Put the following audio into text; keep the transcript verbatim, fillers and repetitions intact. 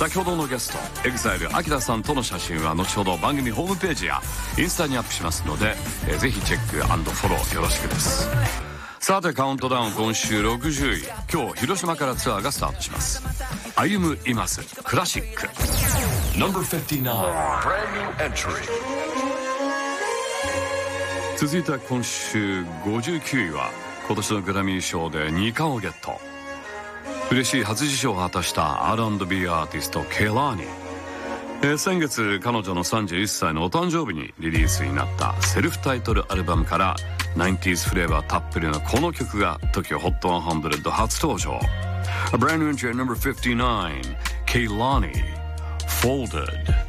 先ほどのゲスト エグザイル アキラさんとの写真は後ほど番組ホームページやインスタにアップしますので、えー、ぜひチェック&フォローよろしくです。さてカウントダウン今週ろくじゅうい、今日広島からツアーがスタートします。歩むいますクラシック ナンバーフィフティナイン Brand new entry。 続いて今週ごじゅうきゅういは今年のグラミー賞でに冠をゲット、嬉しい初受賞を果たした アールアンドビー アーティストケイラーニ、えー、先月彼女のさんじゅういっさいのお誕生日にリリースになったセルフタイトルアルバムからナインティーズ フレーバーたっぷりのこの曲が トキオ ホットひゃく初登場。 A brand new entry at number fifty-nine, Kehlani Folded。